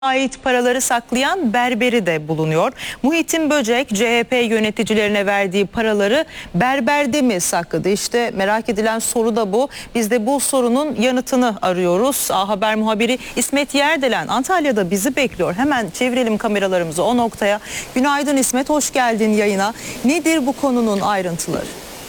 ait paraları saklayan berberi de bulunuyor. Muhittin Böcek CHP yöneticilerine verdiği paraları berberde mi sakladı? İşte merak edilen soru da bu. Biz de bu sorunun yanıtını arıyoruz. A Haber muhabiri İsmet Yerdelen Antalya'da bizi bekliyor. Hemen çevirelim kameralarımızı o noktaya. Günaydın İsmet, hoş geldin yayına. Nedir bu konunun ayrıntıları?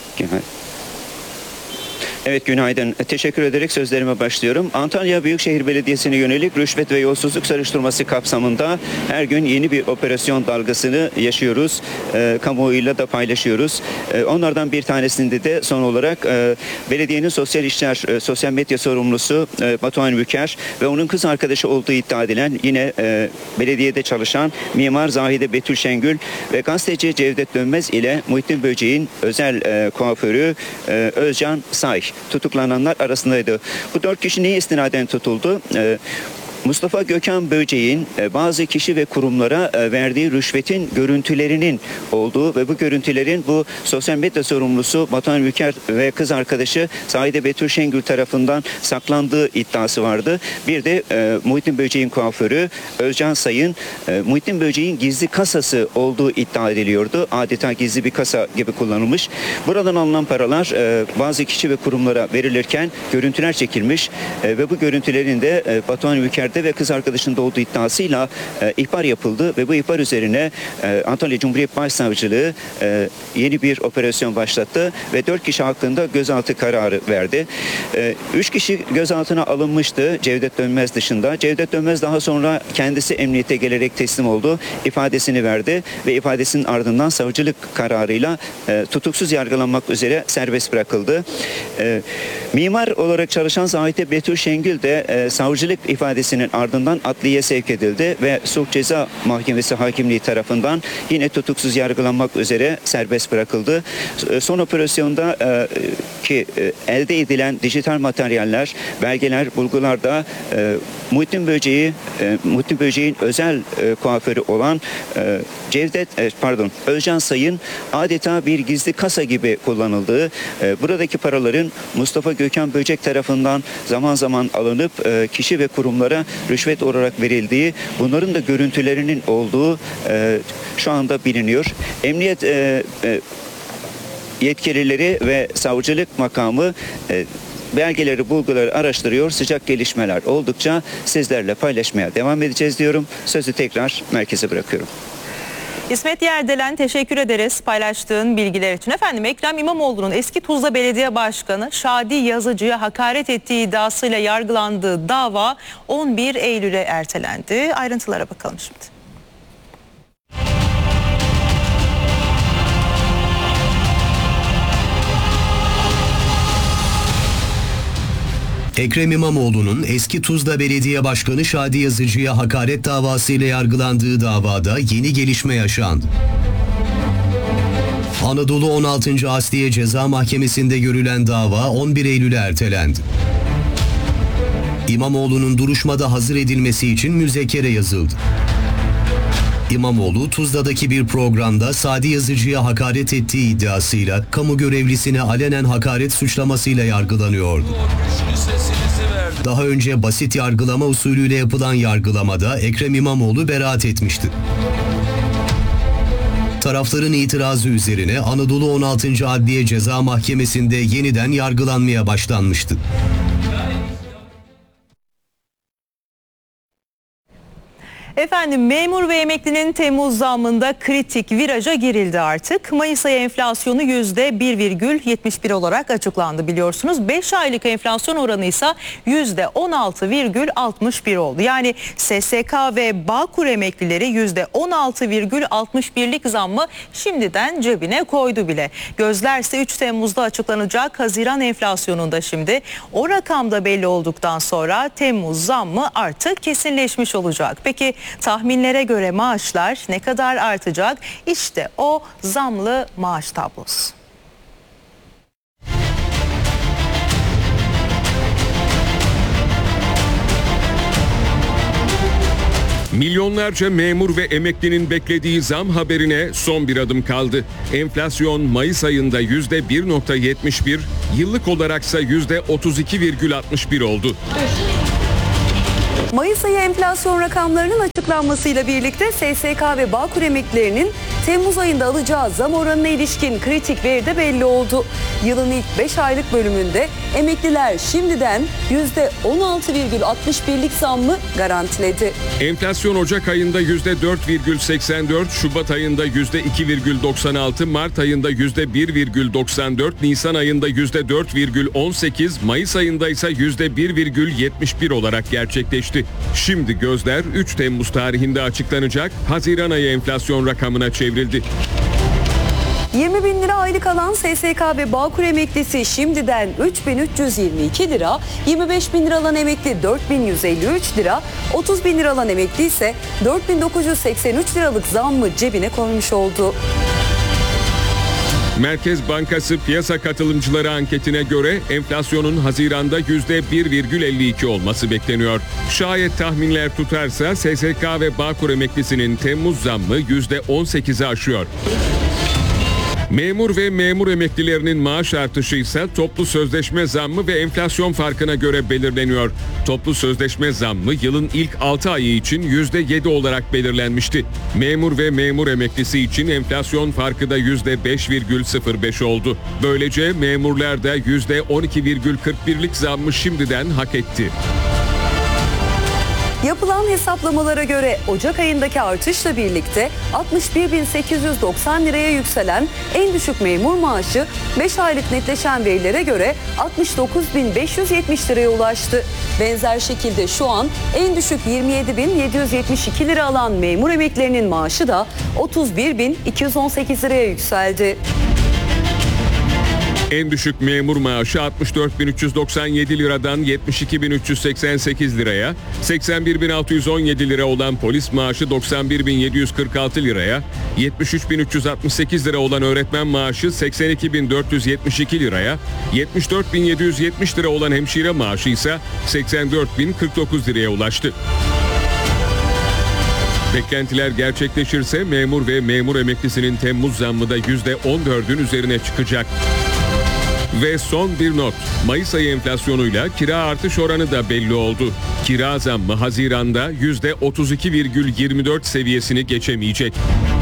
Evet, günaydın. Teşekkür ederek sözlerime başlıyorum. Antalya Büyükşehir Belediyesi'ne yönelik rüşvet ve yolsuzluk soruşturması kapsamında her gün yeni bir operasyon dalgasını yaşıyoruz. Kamuoyuyla da paylaşıyoruz. Onlardan bir tanesinde de son olarak belediyenin sosyal işler, sosyal medya sorumlusu Batuhan Büker ve onun kız arkadaşı olduğu iddia edilen yine belediyede çalışan mimar Zahide Betül Şengül ve gazeteci Cevdet Dönmez ile Muhittin Böcek'in özel kuaförü Özcan Say tutuklananlar arasındaydı. Bu 4 kişi neye istinaden tutuldu? Mustafa Gökhan Böcek'in bazı kişi ve kurumlara verdiği rüşvetin görüntülerinin olduğu ve bu görüntülerin bu sosyal medya sorumlusu Batuhan Büker ve kız arkadaşı Zahide Betül Şengül tarafından saklandığı iddiası vardı. Bir de Muhittin Böcek'in kuaförü Özcan Say'ın Muhittin Böcek'in gizli kasası olduğu iddia ediliyordu. Adeta gizli bir kasa gibi kullanılmış. Buradan alınan paralar bazı kişi ve kurumlara verilirken görüntüler çekilmiş ve bu görüntülerin de Batuhan Büker ve kız arkadaşının olduğu iddiasıyla ihbar yapıldı ve bu ihbar üzerine Antalya Cumhuriyet Başsavcılığı yeni bir operasyon başlattı ve 4 kişi hakkında gözaltı kararı verdi. 3 kişi gözaltına alınmıştı Cevdet Dönmez dışında. Cevdet Dönmez daha sonra kendisi emniyete gelerek teslim oldu, ifadesini verdi ve ifadesinin ardından savcılık kararıyla tutuksuz yargılanmak üzere serbest bırakıldı. Mimar olarak çalışan Zahide Betül Şengül de savcılık ifadesinin ardından adliyeye sevk edildi ve Sulh Ceza Mahkemesi Hakimliği tarafından yine tutuksuz yargılanmak üzere serbest bırakıldı. Son operasyonda elde edilen dijital materyaller, belgeler, bulgular da Muhittin Böcek'in özel kuaförü olan Özcan Say'ın adeta bir gizli kasa gibi kullanıldığı, buradaki paraların Mustafa Gökhan Böcek tarafından zaman zaman alınıp kişi ve kurumlara rüşvet olarak verildiği, bunların da görüntülerinin olduğu şu anda biliniyor. Emniyet yetkilileri ve savcılık makamı belgeleri, bulguları araştırıyor. Sıcak gelişmeler oldukça sizlerle paylaşmaya devam edeceğiz diyorum. Sözü tekrar merkeze bırakıyorum. İsmet Yerdelen, teşekkür ederiz paylaştığın bilgiler için. Efendim, Ekrem İmamoğlu'nun eski Tuzla Belediye Başkanı Şadi Yazıcı'ya hakaret ettiği iddiasıyla yargılandığı dava 11 Eylül'e ertelendi. Ayrıntılara bakalım şimdi. Ekrem İmamoğlu'nun eski Tuzla Belediye Başkanı Şadi Yazıcı'ya hakaret davasıyla yargılandığı davada yeni gelişme yaşandı. Anadolu 16. Asliye Ceza Mahkemesi'nde görülen dava 11 Eylül'e ertelendi. İmamoğlu'nun duruşmada hazır edilmesi için müzekkere yazıldı. İmamoğlu, Tuzla'daki bir programda Şadi Yazıcı'ya hakaret ettiği iddiasıyla kamu görevlisine alenen hakaret suçlamasıyla yargılanıyordu. Daha önce basit yargılama usulüyle yapılan yargılamada Ekrem İmamoğlu beraat etmişti. Tarafların itirazı üzerine Anadolu 16. Adliye Ceza Mahkemesi'nde yeniden yargılanmaya başlanmıştı. Efendim, memur ve emeklinin Temmuz zammında kritik viraja girildi artık. Mayıs ayı enflasyonu %1,71 olarak açıklandı biliyorsunuz. 5 aylık enflasyon oranı ise %16,61 oldu. Yani SSK ve Bağkur emeklileri %16,61'lik zammı şimdiden cebine koydu bile. Gözlerse 3 Temmuz'da açıklanacak Haziran enflasyonunda şimdi. O rakamda belli olduktan sonra Temmuz zammı artık kesinleşmiş olacak. Peki tahminlere göre maaşlar ne kadar artacak? İşte o zamlı maaş tablosu. Milyonlarca memur ve emeklinin beklediği zam haberine son bir adım kaldı. Enflasyon Mayıs ayında %1,71, yıllık olaraksa %32,61 oldu. Mayıs ayı enflasyon rakamlarının açıklanmasıyla birlikte SSK ve Bağkur emeklilerinin Temmuz ayında alacağı zam oranına ilişkin kritik veri de belli oldu. Yılın ilk 5 aylık bölümünde emekliler şimdiden %16,61'lik zammı garantiledi. Enflasyon Ocak ayında %4,84, Şubat ayında %2,96, Mart ayında %1,94, Nisan ayında %4,18, Mayıs ayında ise %1,71 olarak gerçekleşti. Şimdi gözler 3 Temmuz tarihinde açıklanacak Haziran ayı enflasyon rakamına çevrildi. 20 bin lira aylık alan SSK ve Bağkur emeklisi şimdiden 3.322 lira, 25 bin lira alan emekli 4.153 lira, 30 bin lira alan emekli ise 4.983 liralık zammı cebine koymuş oldu. Merkez Bankası piyasa katılımcıları anketine göre enflasyonun Haziran'da %1,52 olması bekleniyor. Şayet tahminler tutarsa SSK ve Bağkur emeklisinin Temmuz zammı %18'i aşıyor. Memur ve memur emeklilerinin maaş artışı ise toplu sözleşme zammı ve enflasyon farkına göre belirleniyor. Toplu sözleşme zammı yılın ilk 6 ayı için %7 olarak belirlenmişti. Memur ve memur emeklisi için enflasyon farkı da %5,05 oldu. Böylece memurlar da %12,41'lik zammı şimdiden hak etti. Yapılan hesaplamalara göre Ocak ayındaki artışla birlikte 61.890 liraya yükselen en düşük memur maaşı 5 aylık netleşen verilere göre 69.570 liraya ulaştı. Benzer şekilde şu an en düşük 27.772 lira alan memur emeklilerinin maaşı da 31.218 liraya yükseldi. En düşük memur maaşı 64.397 liradan 72.388 liraya, 81.617 lira olan polis maaşı 91.746 liraya, 73.368 lira olan öğretmen maaşı 82.472 liraya, 74.770 lira olan hemşire maaşı ise 84.049 liraya ulaştı. Beklentiler gerçekleşirse memur ve memur emeklisinin Temmuz zammı da %14'ün üzerine çıkacak. Ve son bir not. Mayıs ayı enflasyonuyla kira artış oranı da belli oldu. Kira zammı Haziran'da %32,24 seviyesini geçemeyecek.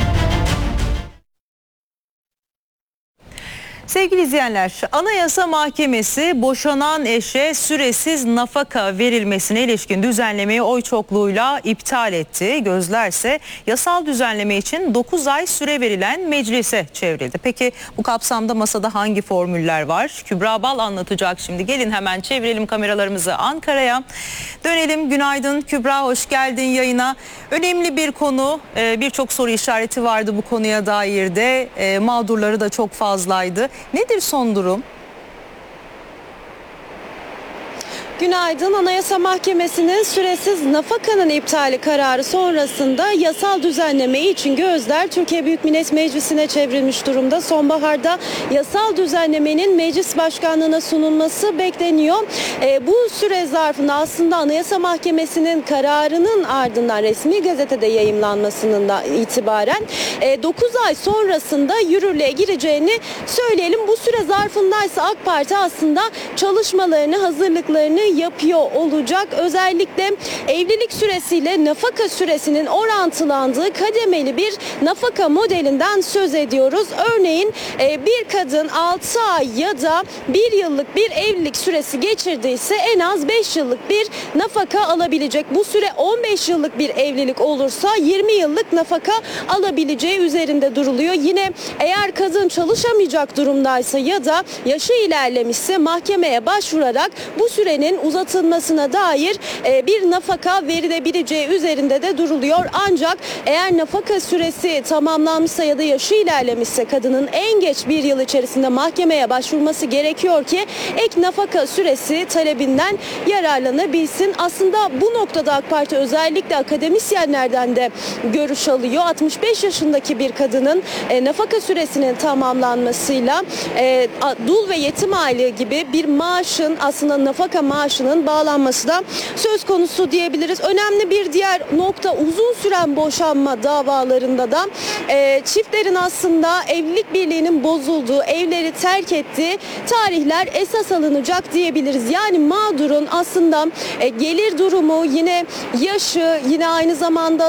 Sevgili izleyenler, Anayasa Mahkemesi boşanan eşe süresiz nafaka verilmesine ilişkin düzenlemeyi oy çokluğuyla iptal etti. Gözlerse yasal düzenleme için 9 ay süre verilen meclise çevrildi. Peki bu kapsamda masada hangi formüller var? Kübra Bal anlatacak şimdi. Gelin hemen çevirelim kameralarımızı Ankara'ya. Dönelim. Günaydın Kübra, hoş geldin yayına. Önemli bir konu, birçok soru işareti vardı bu konuya dair de. Mağdurları da çok fazlaydı. Nedir son durum? Günaydın. Anayasa Mahkemesi'nin süresiz nafakanın iptali kararı sonrasında yasal düzenleme için gözler Türkiye Büyük Millet Meclisi'ne çevrilmiş durumda. Sonbaharda yasal düzenlemenin meclis başkanlığına sunulması bekleniyor. Bu süre zarfında aslında Anayasa Mahkemesi'nin kararının ardından resmi gazetede yayımlanmasının da itibaren 9 ay sonrasında yürürlüğe gireceğini söyleyelim. Bu süre zarfındaysa AK Parti aslında çalışmalarını, hazırlıklarını yapıyor olacak. Özellikle evlilik süresiyle nafaka süresinin orantılandığı kademeli bir nafaka modelinden söz ediyoruz. Örneğin bir kadın 6 ay ya da 1 yıllık bir evlilik süresi geçirdiyse en az 5 yıllık bir nafaka alabilecek. Bu süre 15 yıllık bir evlilik olursa 20 yıllık nafaka alabileceği üzerinde duruluyor. Yine eğer kadın çalışamayacak durumdaysa ya da yaşı ilerlemişse mahkemeye başvurarak bu sürenin uzatılmasına dair bir nafaka verilebileceği üzerinde de duruluyor. Ancak eğer nafaka süresi tamamlanmışsa ya da yaşı ilerlemişse kadının en geç 1 yıl içerisinde mahkemeye başvurması gerekiyor ki ek nafaka süresi talebinden yararlanabilsin. Aslında bu noktada AK Parti özellikle akademisyenlerden de görüş alıyor. 65 yaşındaki bir kadının nafaka süresinin tamamlanmasıyla dul ve yetim aile gibi bir maaşın aslında nafaka maaşı maaşının bağlanması da söz konusu diyebiliriz. Önemli bir diğer nokta, uzun süren boşanma davalarında da çiftlerin aslında evlilik birliğinin bozulduğu, evleri terk ettiği tarihler esas alınacak diyebiliriz. Yani mağdurun aslında gelir durumu, yine yaşı, yine aynı zamanda